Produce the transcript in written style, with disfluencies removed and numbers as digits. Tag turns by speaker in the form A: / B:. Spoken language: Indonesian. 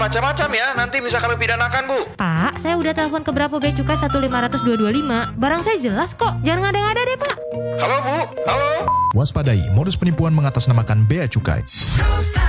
A: Macam-macam ya, nanti bisa kami pidanakan, Bu.
B: Pak, saya udah telepon ke berapa Bea Cukai 1500225. Barang saya jelas kok. Jangan ngada-ngada deh, Pak.
A: Halo, Bu. Halo.
C: Waspadai, modus penipuan mengatasnamakan Bea Cukai.